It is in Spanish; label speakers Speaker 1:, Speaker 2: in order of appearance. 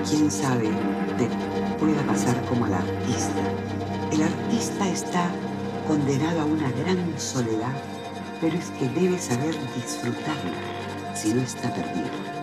Speaker 1: quién sabe, te pueda pasar como al artista. El artista está condenado a una gran soledad, pero es que debe saber disfrutarla, si no está perdido.